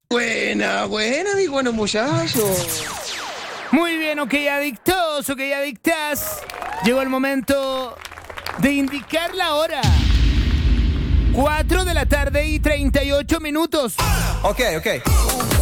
Buena, mi bueno muchacho. Muy bien, ok, adictos, ok, adictas. Llegó el momento de indicar la hora. 4 de la tarde y 38 minutos. Ok.